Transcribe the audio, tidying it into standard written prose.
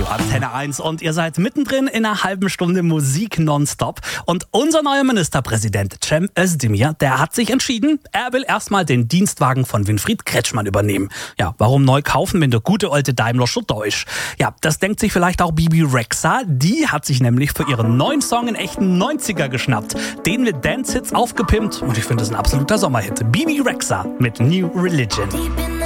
Antenne 1 und ihr seid mittendrin in einer halben Stunde Musik nonstop. Und unser neuer Ministerpräsident Cem Özdemir, der hat sich entschieden, er will erstmal den Dienstwagen von Winfried Kretschmann übernehmen. Ja, warum neu kaufen, wenn der gute alte Daimler schon da ist? Ja, das denkt sich vielleicht auch Bibi Rexha. Die hat sich nämlich für ihren neuen Song einen echten 90er geschnappt. Den mit Dance-Hits aufgepimpt und ich finde das ein absoluter Sommerhit. Bibi Rexha mit New Religion.